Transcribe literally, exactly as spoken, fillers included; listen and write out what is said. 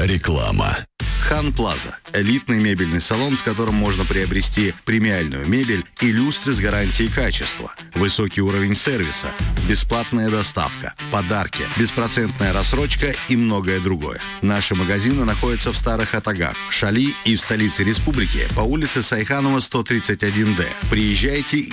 Реклама. Хан Плаза – элитный мебельный салон, в котором можно приобрести премиальную мебель и люстры с гарантией качества, высокий уровень сервиса, бесплатная доставка, подарки, беспроцентная рассрочка и многое другое. Наши магазины находятся в Старых Атагах, Шали и в столице республики по улице Сайханова, сто тридцать один дэ. Приезжайте